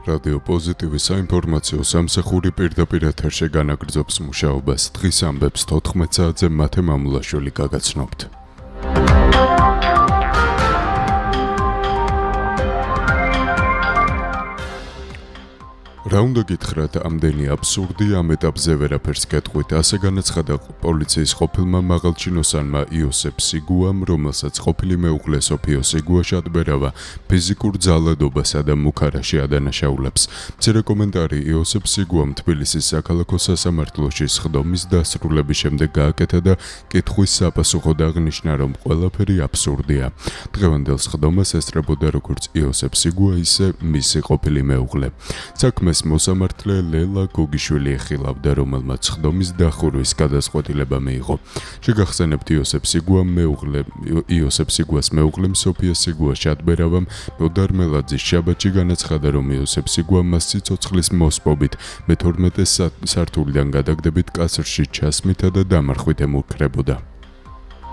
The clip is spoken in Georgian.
რადიო პოზიტივის საინფორმაციო სამსახური პირდაპირ ეთერში განაგრძობს მუშაობას. დღის ამბებს 14 საათზე მათე მამულაშვილი გაგაცნობთ. რა უნდა გითხრათ, ამდენი აბსურდი ამ ეტაპზე ვერაფერს გეტყვით, ასე განაცხადა პოლიციის ყოფილმა მაღალჩინოსანმა იოსებ სიგუამ, რომელსაც ყოფილი მეუღლე სოფიო სიგუა შეატბერავა ფიზიკურ ძალადობასა და მუქარაში ადანაშაულებს. მცირე კომენტარი იოსებ სიგუამ თბილისის საქალაქო სასამართლოში სხდომის დასრულების შემდეგ გააკეთა და კითხვის საპასუხოდ აღნიშნა, რომ ყველაფერი აბსურდია. დღევანდელ სხდომას ესწრებოდა როგორც იოსებ სიგუა, ისე მისი ყოფილი მეუღლე. საქმეს მოსამართლე ლელა გოგიშვილი ეხილავდა, რომელმაც სხდომის დახურვის გადაწყვეტილება მიიღო. შეგახსენებთ, იოსებ სიგუას მეუღლემ სოფია სიგუა შეატბერავამ ნოდარ მელაძის შაბათში განაცხადა, რომ იოსებ სიგუა მას სიცოცხლის მოსპობით მე-12 სართულიდან გადაგდებით კასრში ჩასმითა და დამარხვით ემუქრებოდა.